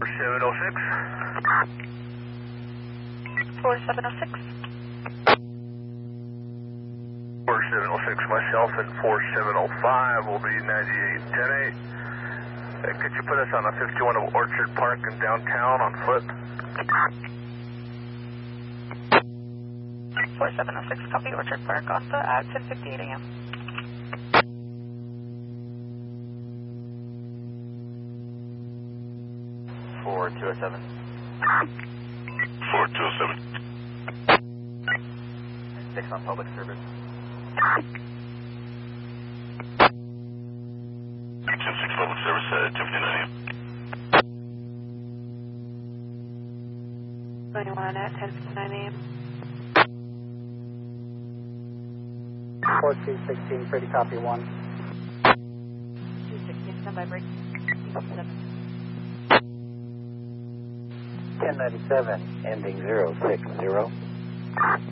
4706. 4706. 4706, myself at 4705 will be 9810-8. Could you put us on a 51 of Orchard Park in downtown on foot? 4706, copy Orchard Park on foot at 10:58 a.m. For 207. 4207. 6 on public service. 6 public service at 10:59 a.m. 21 at 10:59 a.m. 4216, pretty copy 1. 216, stand by break. 1097, ending 060.